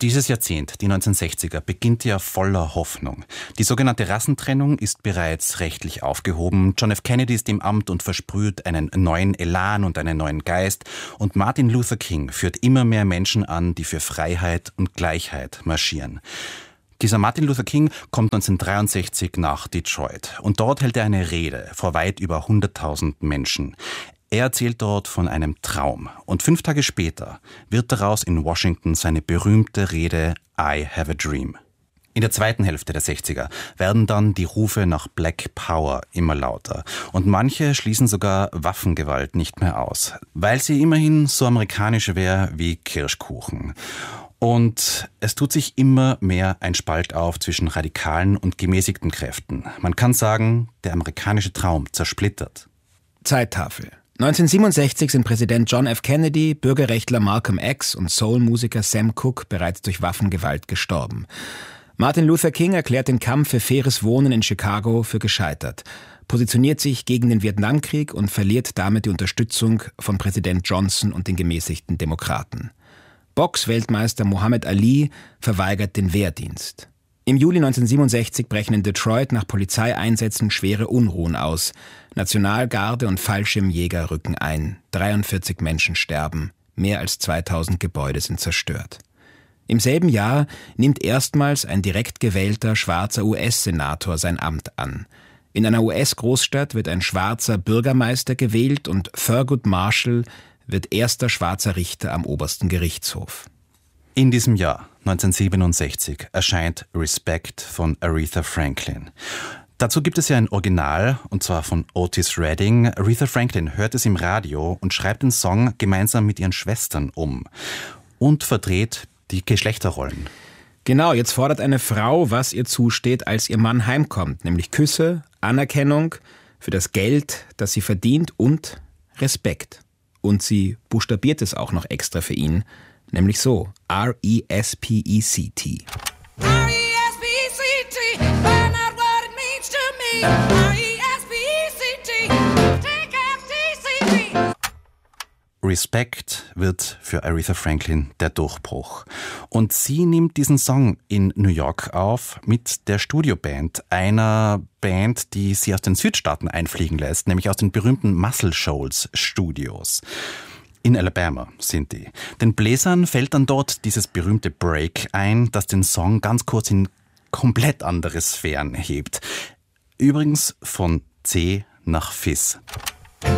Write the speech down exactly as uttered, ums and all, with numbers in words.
Dieses Jahrzehnt, die neunzehnhundertsechziger, beginnt ja voller Hoffnung. Die sogenannte Rassentrennung ist bereits rechtlich aufgehoben. John F. Kennedy ist im Amt und versprüht einen neuen Elan und einen neuen Geist. Und Martin Luther King führt immer mehr Menschen an, die für Freiheit und Gleichheit marschieren. Dieser Martin Luther King kommt neunzehnhundertdreiundsechzig nach Detroit. Und dort hält er eine Rede vor weit über hunderttausend Menschen. Er erzählt dort von einem Traum. Und fünf Tage später wird daraus in Washington seine berühmte Rede I Have a Dream. In der zweiten Hälfte der sechziger werden dann die Rufe nach Black Power immer lauter. Und manche schließen sogar Waffengewalt nicht mehr aus, weil sie immerhin so amerikanisch wäre wie Kirschkuchen. Und es tut sich immer mehr ein Spalt auf zwischen radikalen und gemäßigten Kräften. Man kann sagen, der amerikanische Traum zersplittert. Zeittafel. neunzehnhundertsiebenundsechzig sind Präsident John F. Kennedy, Bürgerrechtler Malcolm X und Soul-Musiker Sam Cooke bereits durch Waffengewalt gestorben. Martin Luther King erklärt den Kampf für faires Wohnen in Chicago für gescheitert, positioniert sich gegen den Vietnamkrieg und verliert damit die Unterstützung von Präsident Johnson und den gemäßigten Demokraten. Box-Weltmeister Muhammad Ali verweigert den Wehrdienst. Im Juli neunzehnhundertsiebenundsechzig brechen in Detroit nach Polizeieinsätzen schwere Unruhen aus. Nationalgarde und Fallschirmjäger rücken ein. dreiundvierzig Menschen sterben. Mehr als zweitausend Gebäude sind zerstört. Im selben Jahr nimmt erstmals ein direkt gewählter schwarzer U S-Senator sein Amt an. In einer U S-Großstadt wird ein schwarzer Bürgermeister gewählt und Thurgood Marshall wird erster schwarzer Richter am obersten Gerichtshof. In diesem Jahr, neunzehnhundertsiebenundsechzig, erscheint Respect von Aretha Franklin. Dazu gibt es ja ein Original, und zwar von Otis Redding. Aretha Franklin hört es im Radio und schreibt den Song gemeinsam mit ihren Schwestern um und verdreht die Geschlechterrollen. Genau, jetzt fordert eine Frau, was ihr zusteht, als ihr Mann heimkommt, nämlich Küsse, Anerkennung für das Geld, das sie verdient und Respekt. Und sie buchstabiert es auch noch extra für ihn, nämlich so, R E S P E C T. R E S P E C T, find out what it means to me. R E S P E C T, take F T C T. Respect wird für Aretha Franklin der Durchbruch. Und sie nimmt diesen Song in New York auf mit der Studioband, einer Band, die sie aus den Südstaaten einfliegen lässt, nämlich aus den berühmten Muscle Shoals Studios. In Alabama sind die. Den Bläsern fällt dann dort dieses berühmte Break ein, das den Song ganz kurz in komplett andere Sphären hebt. Übrigens von C nach Fis.